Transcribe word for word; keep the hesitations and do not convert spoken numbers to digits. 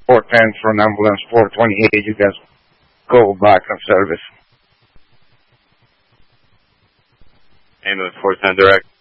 four ten from ambulance four twenty-eight. You guys go back on service. Ambulance four ten direct.